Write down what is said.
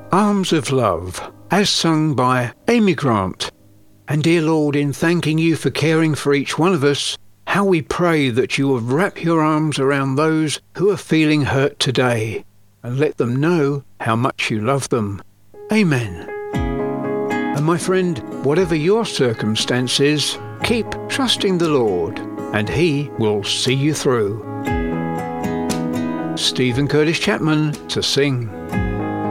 Arms of Love, as sung by Amy Grant. And dear Lord, in thanking you for caring for each one of us, how we pray that you will wrap your arms around those who are feeling hurt today and let them know how much you love them. Amen. And my friend, whatever your circumstances, keep trusting the Lord and He will see you through. Stephen Curtis Chapman to sing.